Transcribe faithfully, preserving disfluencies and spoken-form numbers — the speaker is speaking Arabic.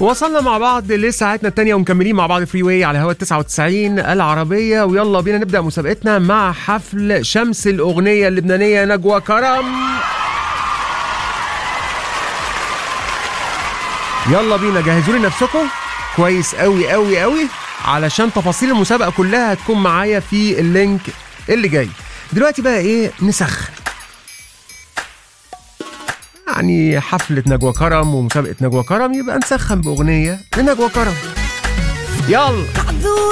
وصلنا مع بعض لساعتنا التانية ومكملين مع بعض فري واي على هوا تسعة وتسعين العربية، ويلا بينا نبدأ مسابقتنا مع حفل شمس الأغنية اللبنانية نجوى كرم. يلا بينا، جهزوا لي نفسكم كويس قوي قوي قوي علشان تفاصيل المسابقة كلها هتكون معايا في اللينك اللي جاي. دلوقتي بقى ايه، نسخن. يعني حفلة نجوى كرم ومسابقة نجوى كرم، يبقى نسخن بأغنية لنجوى كرم. يلا.